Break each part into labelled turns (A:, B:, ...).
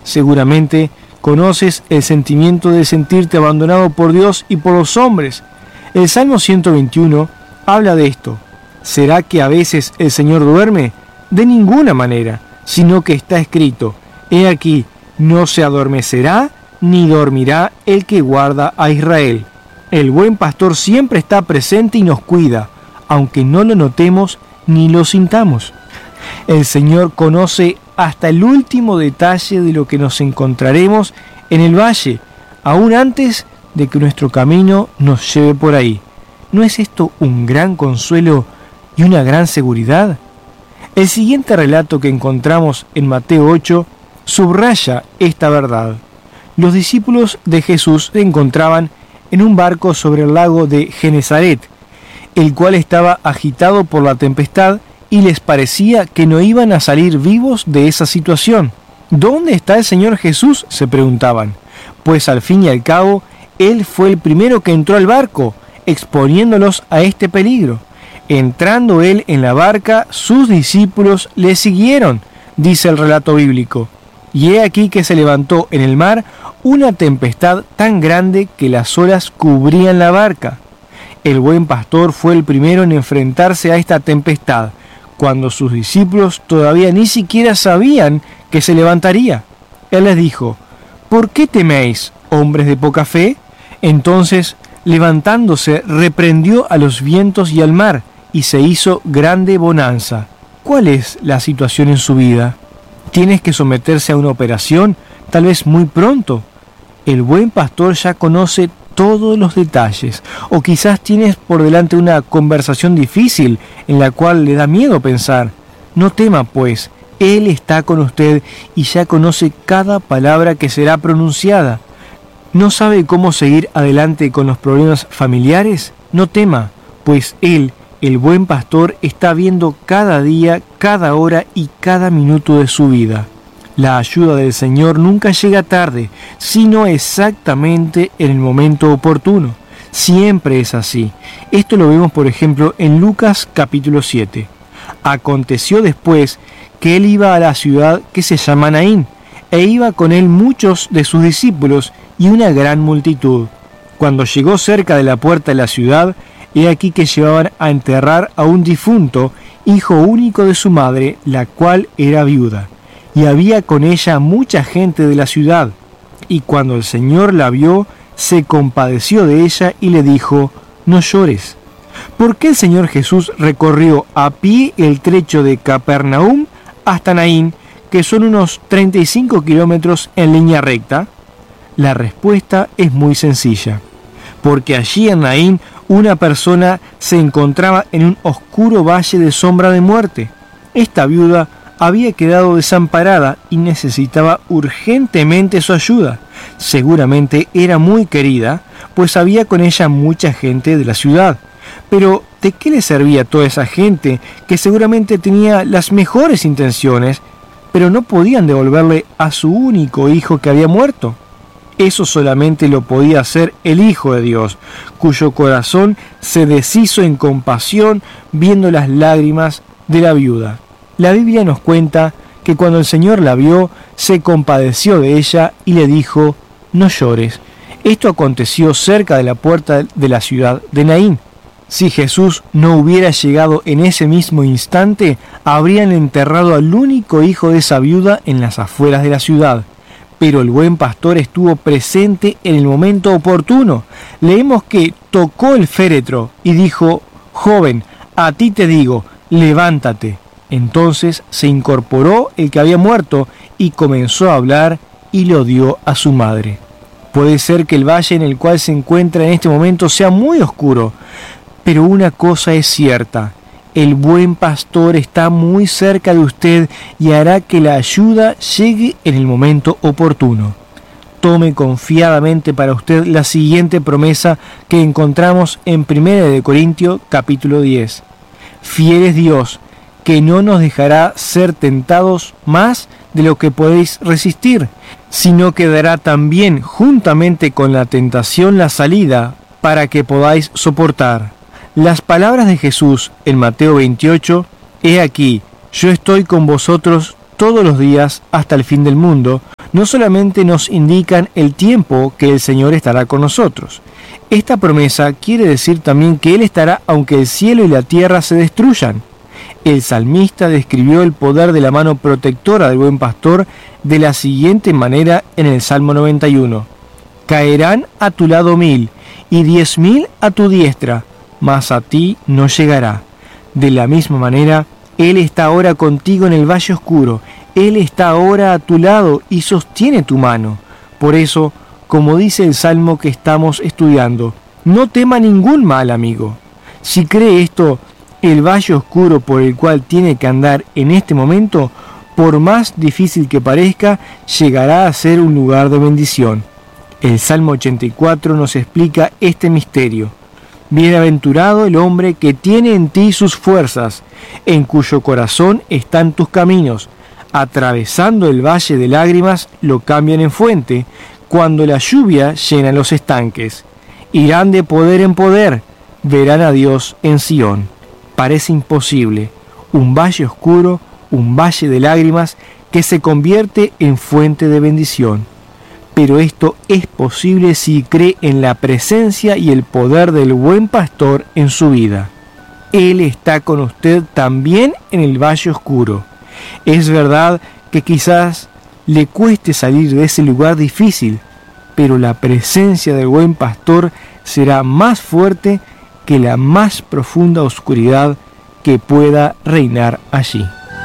A: Seguramente conoces el sentimiento de sentirte abandonado por Dios y por los hombres. El Salmo 121 habla de esto. ¿Será que a veces el Señor duerme? De ninguna manera, sino que está escrito: He aquí, no se adormecerá ni dormirá el que guarda a Israel. El buen pastor siempre está presente y nos cuida, aunque no lo notemos ni lo sintamos. El Señor conoce hasta el último detalle de lo que nos encontraremos en el valle, aún antes de que nuestro camino nos lleve por ahí. ¿No es esto un gran consuelo y una gran seguridad? El siguiente relato que encontramos en Mateo 8 subraya esta verdad. Los discípulos de Jesús se encontraban en un barco sobre el lago de Genesaret, el cual estaba agitado por la tempestad, y les parecía que no iban a salir vivos de esa situación. ¿Dónde está el Señor Jesús?, se preguntaban, pues al fin y al cabo, Él fue el primero que entró al barco, exponiéndolos a este peligro. Entrando Él en la barca, sus discípulos le siguieron, dice el relato bíblico. Y he aquí que se levantó en el mar una tempestad tan grande que las olas cubrían la barca. El buen pastor fue el primero en enfrentarse a esta tempestad, cuando sus discípulos todavía ni siquiera sabían que se levantaría. Él les dijo: ¿Por qué teméis, hombres de poca fe? Entonces, levantándose, reprendió a los vientos y al mar, y se hizo grande bonanza. ¿Cuál es la situación en su vida? ¿Tienes que someterse a una operación, tal vez muy pronto? El buen pastor ya conoce todos los detalles, o quizás tienes por delante una conversación difícil en la cual le da miedo pensar. No tema, pues, Él está con usted y ya conoce cada palabra que será pronunciada. ¿No sabe cómo seguir adelante con los problemas familiares? No tema, pues Él, el buen pastor, está viendo cada día, cada hora y cada minuto de su vida. La ayuda del Señor nunca llega tarde, sino exactamente en el momento oportuno. Siempre es así. Esto lo vemos, por ejemplo, en Lucas capítulo 7. Aconteció después que él iba a la ciudad que se llama Naín, e iba con él muchos de sus discípulos y una gran multitud. Cuando llegó cerca de la puerta de la ciudad, he aquí que llevaban a enterrar a un difunto, hijo único de su madre, la cual era viuda. Y había con ella mucha gente de la ciudad. Y cuando el Señor la vio, se compadeció de ella y le dijo: no llores. ¿Por qué el Señor Jesús recorrió a pie el trecho de Capernaum hasta Naín, que son unos 35 kilómetros en línea recta? La respuesta es muy sencilla. Porque allí en Naín una persona se encontraba en un oscuro valle de sombra de muerte. Esta viuda había quedado desamparada y necesitaba urgentemente su ayuda. Seguramente era muy querida, pues había con ella mucha gente de la ciudad. Pero, ¿de qué le servía toda esa gente que seguramente tenía las mejores intenciones, pero no podían devolverle a su único hijo que había muerto? Eso solamente lo podía hacer el Hijo de Dios, cuyo corazón se deshizo en compasión viendo las lágrimas de la viuda. La Biblia nos cuenta que cuando el Señor la vio, se compadeció de ella y le dijo: no llores. Esto aconteció cerca de la puerta de la ciudad de Naín. Si Jesús no hubiera llegado en ese mismo instante, habrían enterrado al único hijo de esa viuda en las afueras de la ciudad. Pero el buen pastor estuvo presente en el momento oportuno. Leemos que tocó el féretro y dijo: joven, a ti te digo, levántate. Entonces se incorporó el que había muerto y comenzó a hablar y lo dio a su madre. Puede ser que el valle en el cual se encuentra en este momento sea muy oscuro, pero una cosa es cierta: el buen pastor está muy cerca de usted y hará que la ayuda llegue en el momento oportuno. Tome confiadamente para usted la siguiente promesa que encontramos en 1 Corintios capítulo 10. Fiel es Dios, que no nos dejará ser tentados más de lo que podéis resistir, sino que dará también juntamente con la tentación la salida para que podáis soportar. Las palabras de Jesús en Mateo 28, he aquí, yo estoy con vosotros todos los días hasta el fin del mundo, no solamente nos indican el tiempo que el Señor estará con nosotros. Esta promesa quiere decir también que Él estará aunque el cielo y la tierra se destruyan. El salmista describió el poder de la mano protectora del buen pastor de la siguiente manera en el Salmo 91. Caerán a tu lado 1000 y 10.000 a tu diestra, mas a ti no llegará. De la misma manera, Él está ahora contigo en el valle oscuro. Él está ahora a tu lado y sostiene tu mano. Por eso, como dice el Salmo que estamos estudiando, no tema ningún mal, amigo. Si cree esto, el valle oscuro por el cual tiene que andar en este momento, por más difícil que parezca, llegará a ser un lugar de bendición. El Salmo 84 nos explica este misterio. Bienaventurado el hombre que tiene en ti sus fuerzas, en cuyo corazón están tus caminos. Atravesando el valle de lágrimas, lo cambian en fuente, cuando la lluvia llena los estanques. Irán de poder en poder, verán a Dios en Sión. Parece imposible, un valle oscuro, un valle de lágrimas, que se convierte en fuente de bendición. Pero esto es posible si cree en la presencia y el poder del buen pastor en su vida. Él está con usted también en el valle oscuro. Es verdad que quizás le cueste salir de ese lugar difícil, pero la presencia del buen pastor será más fuerte que la más profunda oscuridad que pueda reinar allí.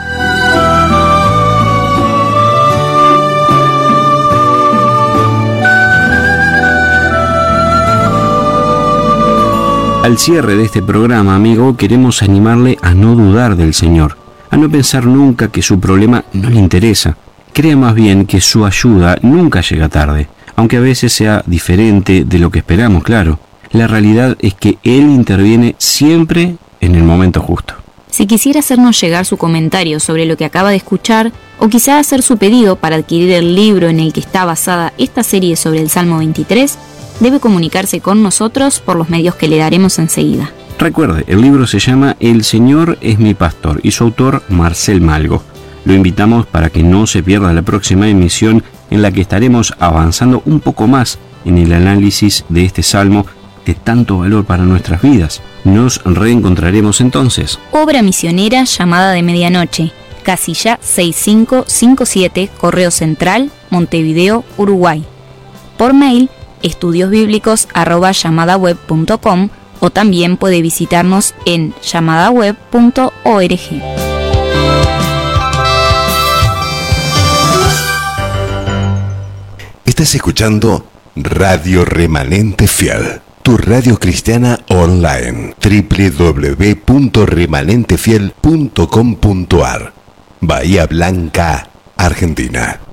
B: Al cierre de este programa, amigo, queremos animarle a no dudar del Señor, a no pensar nunca que su problema no le interesa. Crea más bien que su ayuda nunca llega tarde, aunque a veces sea diferente de lo que esperamos, claro. La realidad es que Él interviene siempre en el momento justo.
C: Si quisiera hacernos llegar su comentario sobre lo que acaba de escuchar, o quizá hacer su pedido para adquirir el libro en el que está basada esta serie sobre el Salmo 23, debe comunicarse con nosotros por los medios que le daremos enseguida.
B: Recuerde, el libro se llama El Señor es mi pastor y su autor Marcel Malgo. Lo invitamos para que no se pierda la próxima emisión en la que estaremos avanzando un poco más en el análisis de este salmo de tanto valor para nuestras vidas. Nos reencontraremos entonces.
C: Obra misionera Llamada de Medianoche, casilla 6557, Correo Central, Montevideo, Uruguay. Por mail, estudiosbiblicos@llamadaweb.com, o también puede visitarnos en llamadaweb.org.
D: Estás escuchando Radio Remanente Fiel, tu radio cristiana online, www.remanentefiel.com.ar, Bahía Blanca, Argentina.